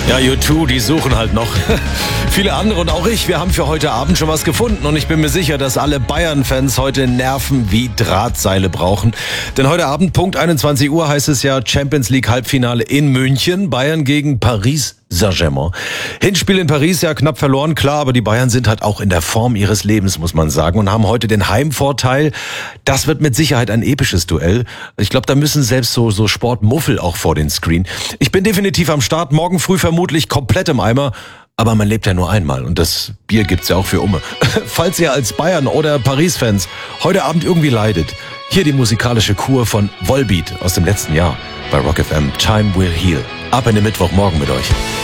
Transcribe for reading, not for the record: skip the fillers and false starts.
Ja, U2, die suchen halt noch. Viele andere und auch ich, wir haben für heute Abend schon was gefunden. Und ich bin mir sicher, dass alle Bayern-Fans heute Nerven wie Drahtseile brauchen. Denn heute Abend, Punkt 21 Uhr, heißt es ja Champions League Halbfinale in München. Bayern gegen Paris Saint-Germain. Hinspiel in Paris, ja knapp verloren, klar, aber die Bayern sind halt auch in der Form ihres Lebens, muss man sagen, und haben heute den Heimvorteil. Das wird mit Sicherheit ein episches Duell. Ich glaube, da müssen selbst so Sportmuffel auch vor den Screen. Ich bin definitiv am Start, morgen früh vermutlich komplett im Eimer. Aber man lebt ja nur einmal und das Bier gibt's ja auch für Umme. Falls ihr als Bayern- oder Paris-Fans heute Abend irgendwie leidet, hier die musikalische Kur von Volbeat aus dem letzten Jahr bei Rock FM. Time Will Heal. Ab in den Mittwochmorgen mit euch.